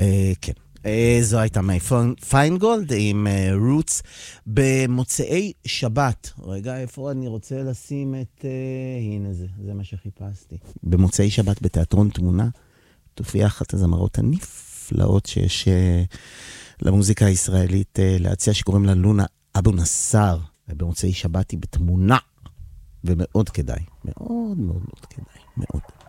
כן. זו הייתה מי פיינגולד עם רוטס במוצאי שבת. רגע, איפה אני רוצה לשים את... הנה זה מה שחיפשתי. במוצאי שבת בתיאטרון תמונה, תופיע אחת הזמרות הנפלאות שיש למוזיקה הישראלית להציע, שקוראים לה לונה אבו נסאר. במוצאי שבת היא בתמונה, ומאוד כדאי. מאוד מאוד מאוד כדאי. מאוד.